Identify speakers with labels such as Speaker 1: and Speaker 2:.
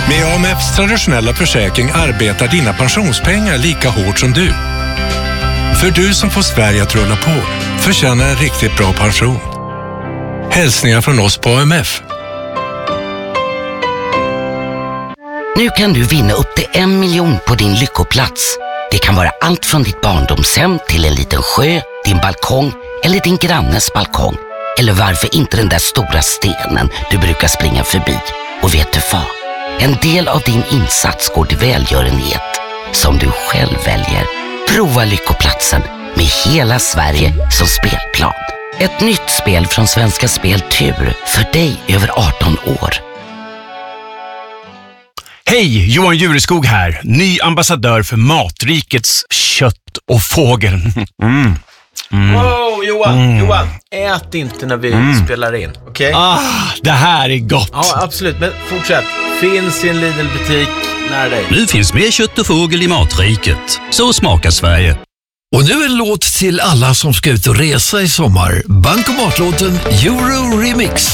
Speaker 1: Med AMFs traditionella försäkring arbetar dina pensionspengar lika hårt som du. För du som får Sverige att rulla på förtjänar en riktigt bra pension. Hälsningar från oss på AMF.
Speaker 2: Nu kan du vinna upp till 1 miljon på din lyckoplats. Det kan vara allt från ditt barndomshem till en liten sjö, din balkong eller din grannes balkong. Eller varför inte den där stora stenen du brukar springa förbi. Och vet du vad? En del av din insats går till välgörenhet som du själv väljer. Prova lyckoplatsen med hela Sverige som spelplan. Ett nytt spel från Svenska Spel Tur för dig över 18 år.
Speaker 3: Hej, Johan Jureskog här. Ny ambassadör för Matrikets kött och fågel.
Speaker 4: Wow, Johan, ät inte när vi spelar in, okej?
Speaker 3: Det här är gott.
Speaker 4: Ja, absolut, men fortsätt. Finns i en Lidl-butik nära dig.
Speaker 5: Nu finns mer kött och fågel i Matriket. Så smakar Sverige.
Speaker 6: Och nu en låt till alla som ska ut och resa i sommar. Bankomatlåten Euro Remix.